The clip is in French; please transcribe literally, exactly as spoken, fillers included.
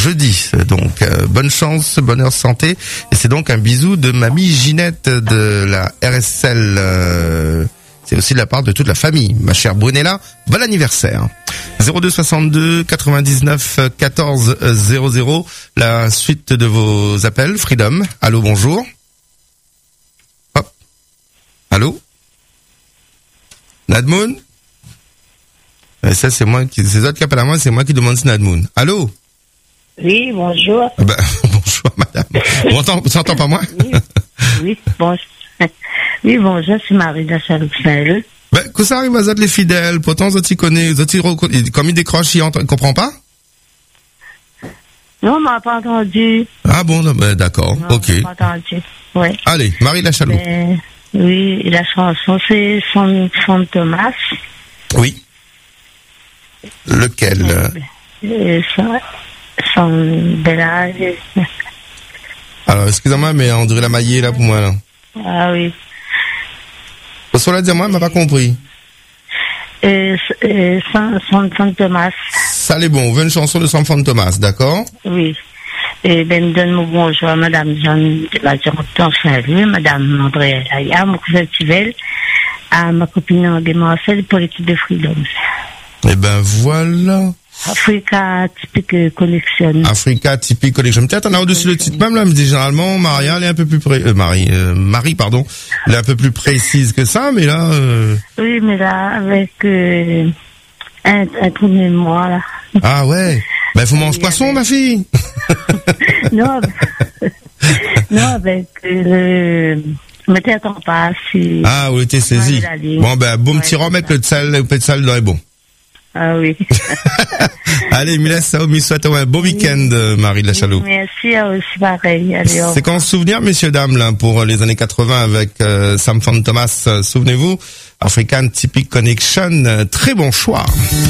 jeudi. Donc euh, bonne chance, bonheur, santé. Et c'est donc un bisou de mamie Ginette de la R S L. Euh, c'est aussi de la part de toute la famille. Ma chère Brunella, bon anniversaire. zéro deux soixante-deux quatre-vingt-dix-neuf quatorze zéro zéro. La suite de vos appels. Freedom. Allô, bonjour. Hop. Allô. Nadmoun. Et ça, c'est moi qui, ces autres qui appellent à moi, c'est moi qui demande si Nadmoun. Allô? Oui, bonjour. Ah ben, bonjour, madame. On entend, tu n'entends pas moi? Oui, oui, bonjour. Oui, bonjour, c'est Marie de la Chaloupe-Saint-Leu. Ben, que ça arrive à Zot les fidèles, pourtant, Zot y connaît, Zot y, comme il décroche, il entend, il comprend pas? Non, on m'a pas entendu. Ah bon, ben, d'accord, non, ok. On m'a pas entendu, ouais. Allez, Marie de la Chaloupe. Ben, oui, la chanson, c'est son, son Thomas. Oui. Lequel? Euh, son, son Bella. Alors, excusez-moi, mais on dirait la maillée, là, pour moi, là. Ah oui. Parce qu'on l'a dit, moi, elle m'a pas compris. Euh, euh, son, son, son Thomas. Ça, l'est bon. On veut une chanson de Sam Fan Thomas, d'accord? Oui. Et ben, donne-moi bonjour à Madame Jeanne de la Chaloupe-Saint-Leu, Madame André Laya, mon cousin Tivel, à ma copine André Marcel pour l'équipe de Freedom. Eh ben, voilà. Africa Typique Connection. Africa Typique Connection. Peut-être on a au-dessus le titre même, là, me dit généralement, Maria, elle est un peu plus pré... euh, Marie, euh, Marie, pardon, elle est un peu plus précise que ça, mais là, euh... Oui, mais là, avec, euh, un, un trou de mémoire, là. Ah ouais. Ben, faut manger Oui, poisson, avec... ma fille. Non, avec... non, avec, euh, le, mettez attends pas, si. Ah, vous l'étiez saisi. Bon, ben, bon petit ouais, rhum avec le sel, le peu de sel dans les bons. Ah oui. Allez, Mila Saoumi, souhaite un beau week-end, Marie de la Chaloupe. Merci, aussi pareil. Allez, c'est qu'en souvenir, messieurs, dames, là, pour les années quatre-vingts avec euh, Sam Fan Thomas, souvenez-vous, African Typique Connection, très bon choix.